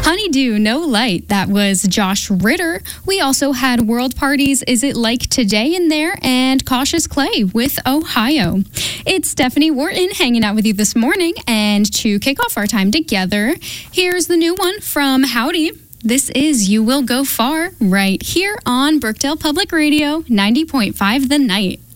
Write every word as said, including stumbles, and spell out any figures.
Honeydew, No Light. That was Josh Ritter. We also had World Parties, Is It Like Today in there, and Cautious Clay with Ohio. It's Stephanie Wharton hanging out with you this morning, and to kick off our time together, here's the new one from Howdy. This is You Will Go Far right here on Brookdale Public Radio, ninety point five The Night.